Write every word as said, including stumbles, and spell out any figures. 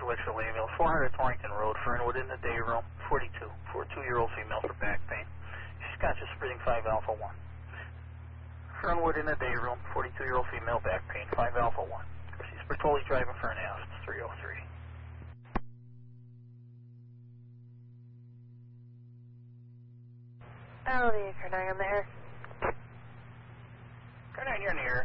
Electro Layville, four hundred Torrington Road, Fernwood in the day room, forty-two, forty-two-year-old female for back pain. She's conscious, breathing five alpha one. Fernwood in the day room, forty-two-year-old female, back pain, five alpha one. She's Bertoli driving for an aft, three oh three. Oh, the Carnine on the air. Carnine, you're in the air.